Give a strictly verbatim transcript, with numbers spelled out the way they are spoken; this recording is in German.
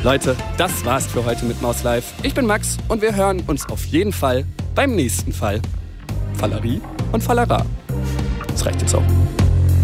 Leute, das war's für heute mit Maus Live. Ich bin Max und wir hören uns auf jeden Fall beim nächsten Fall. Fallerie und Fallera. Das reicht jetzt auch.